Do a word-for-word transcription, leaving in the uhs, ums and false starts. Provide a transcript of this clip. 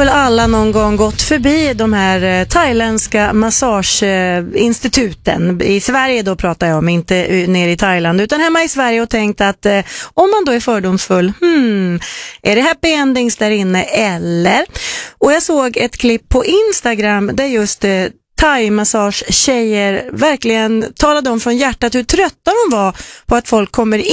väl alla någon gång gått förbi de här eh, thailändska massageinstituten. I Sverige då pratar jag om, inte uh, nere i Thailand, utan hemma i Sverige och tänkt att eh, om man då är fördomsfull, hmm, är det happy endings där inne eller? Och jag såg ett klipp på Instagram där just eh, thai-massage-tjejer verkligen talade om från hjärtat hur trötta de var på att folk kommer in